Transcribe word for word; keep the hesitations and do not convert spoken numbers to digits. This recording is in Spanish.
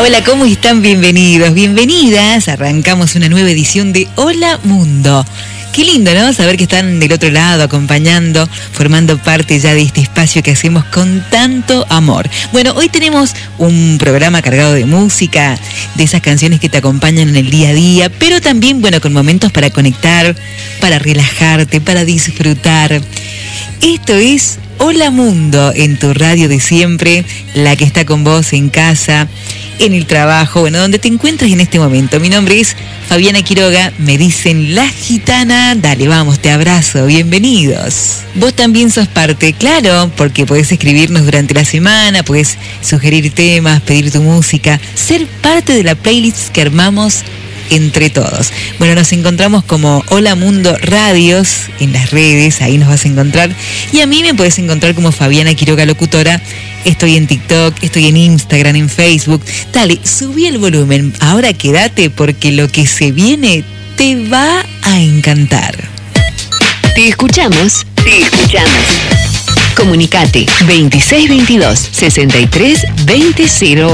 Hola, ¿cómo están? Bienvenidos, bienvenidas. Arrancamos una nueva edición de Hola Mundo. Qué lindo, ¿no? Saber que están del otro lado, acompañando, formando parte ya de este espacio que hacemos con tanto amor. Bueno, hoy tenemos un programa cargado de música, de esas canciones que te acompañan en el día a día, pero también, bueno, con momentos para conectar, para relajarte, para disfrutar. Esto es Hola Mundo, en tu radio de siempre, la que está con vos en casa, en el trabajo, bueno, donde te encuentres en este momento. Mi nombre es Fabiana Quiroga, me dicen La Gitana. Dale, vamos, te abrazo, bienvenidos. Vos también sos parte, claro, porque podés escribirnos durante la semana, podés sugerir temas, pedir tu música, ser parte de la playlist que armamos entre todos. Bueno, nos encontramos como Hola Mundo Radios en las redes, ahí nos vas a encontrar. Y a mí me podés encontrar como Fabiana Quiroga Locutora. Estoy en TikTok, estoy en Instagram, en Facebook. Dale, subí el volumen. Ahora quédate porque lo que se viene te va a encantar. Te escuchamos, te escuchamos. Comunicate veintiséis veintidós sesenta y tres veinte cero.